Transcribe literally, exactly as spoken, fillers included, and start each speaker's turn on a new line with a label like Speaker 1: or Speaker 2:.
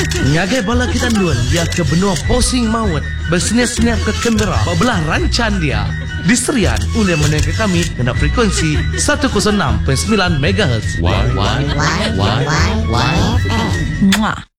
Speaker 1: Ngagai bala kita duluan dia ke benua posing maut bersenyap-senyap ke Canberra belah rancan dia. Di serian undang mendengar kami kena frekuensi seratus enam perpuluhan sembilan megahertz.
Speaker 2: Why, why, why, why, why, why, why,
Speaker 3: Muah.